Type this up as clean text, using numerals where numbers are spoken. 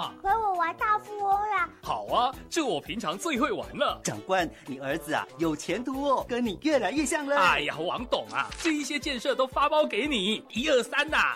嘛？ 陪我玩大富翁啦！ 好啊，这我平常最会玩了。 长官，你儿子啊有前途哦，跟你越来越像了。 哎呀，王董啊，这一些建设都发包给你，1、2、3呐。